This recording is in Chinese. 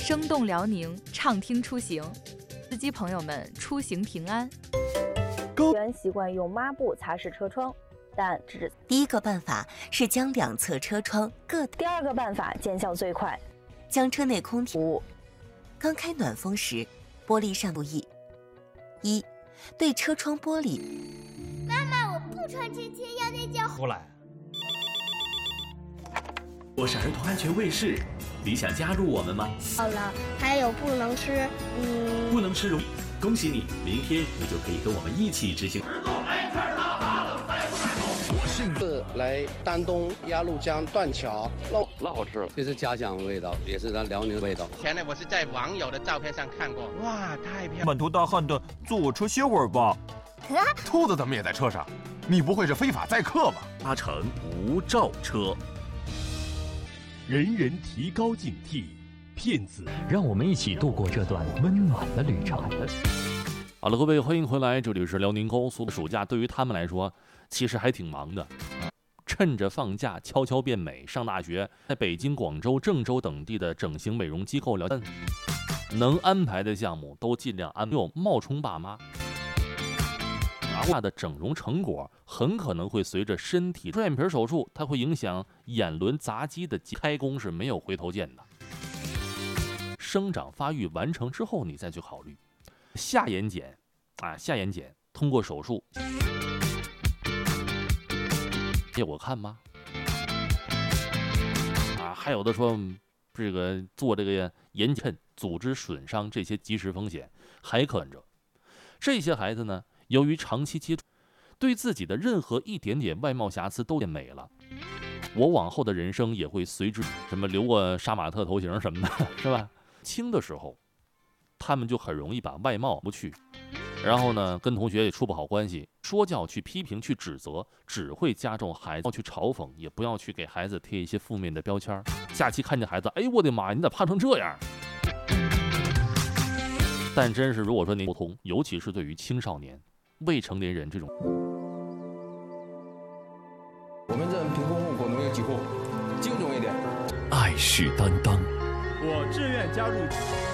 生动辽宁，畅听出行，司机朋友们出行平安。 原习惯用抹布擦拭车窗，但只第一个办法是将两侧车窗各。 第二个办法见效最快， 将车内空调刚开暖风时，玻璃上注意：一，对车窗玻璃。 妈妈，我不穿这些，要那件。 出来。 我是儿童安全卫士，你想加入我们吗？ 好了，还有不能吃， 不能吃恭喜你，明天你就可以跟我们一起执行。 我是来丹东鸭绿江断桥， 老好吃了， 这是家乡味道，也是咱辽宁味道。 前呢，我是在网友的照片上看过，哇，太漂亮！ 满头大汗的，坐我车歇会儿吧。 兔子怎么也在车上？你不会是非法载客吧？ 搭乘无照车。 人人提高警惕，骗子。 让我们一起度过这段温暖的旅程。 好了，各位，欢迎回来，这里是辽宁高速的暑假，对于他们来说，其实还挺忙的。趁着放假悄悄变美，上大学，在北京、广州、郑州等地的整形美容机构能安排的项目都尽量安排，冒充爸妈。的整容成果很可能会随着身体双眼皮手术，它会影响眼轮匝肌的开工是没有回头箭的。生长发育完成之后，你再去考虑下眼睑下眼睑通过手术，给我看吗？还有的说这个做这个眼睑组织损伤，这些及时风险还可着。这些孩子呢，由于长期接触，对自己的任何一点点外貌瑕疵都变美了。我往后的人生也会随之什么留个杀马特头型什么的，是吧？轻的时候，他们就很容易把外貌不去，然后呢，跟同学也处不好关系，说教、去批评、去指责，只会加重孩子。要去嘲讽，也不要去给孩子贴一些负面的标签。下期看见孩子，哎，我的妈，你咋胖成这样？但真是，如果说您沟通，尤其是对于青少年、未成年人这种， 我们这贫困户口能有几户？敬重一点。 爱是担当。 我志愿加入。